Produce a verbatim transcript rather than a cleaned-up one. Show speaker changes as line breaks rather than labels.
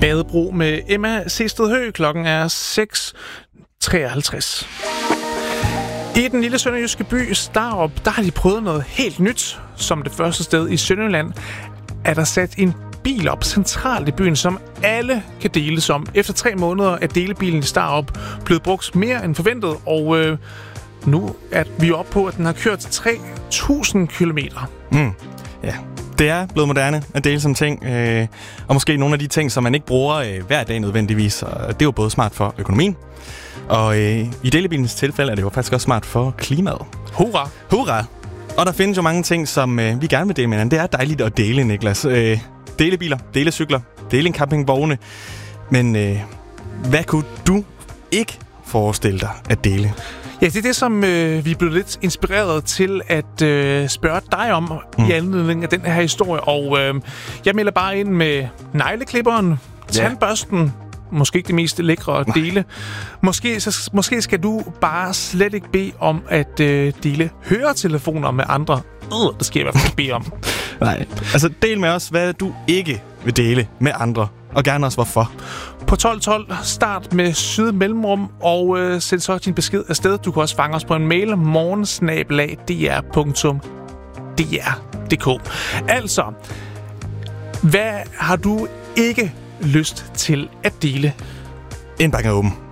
Badebro med Emma Sested Høgh. Klokken er seks treoghalvtreds. I den lille sønderjyske by Starup, der har de prøvet noget helt nyt. Som det første sted i Sønderjylland er der sat en bil op centralt i byen, som alle kan deles om. Efter tre måneder er delebilen i Starup blevet brugt mere end forventet, og øh, nu er vi oppe på, at den har kørt tre tusind kilometer.
Mm. Ja, det er blevet moderne at dele som ting, øh, og måske nogle af de ting, som man ikke bruger øh, hver dag nødvendigvis, og det er jo både smart for økonomien, og øh, i delebilens tilfælde er det jo faktisk også smart for klimaet.
Hurra!
Hurra! Og der findes jo mange ting, som øh, vi gerne vil dele med hinanden. Det er dejligt at dele, Niklas. Øh, delebiler, delecykler, dele en campingvogne. Men øh, hvad kunne du ikke forestille dig at dele?
Ja, det er det, som øh, vi er blevet lidt inspireret til at øh, spørge dig om mm. i anledning af den her historie. Og øh, jeg melder bare ind med negleklipperen, tandbørsten, måske ikke det mest lækre at dele. Måske, så, måske skal du bare slet ikke bede om at øh, dele høretelefoner med andre. Øh, det skal jeg i hvert fald ikke bede om.
Nej, altså del med os, hvad du ikke vil dele med andre. Og gerne også hvorfor.
På tolv tolv, start med syd mellemrum, og øh, send så din besked afsted. Du kan også fange os på en mail, morgensnabelag punktum d r punktum d r punktum d k. Altså, hvad har du ikke lyst til at dele?
Indbakken er åben.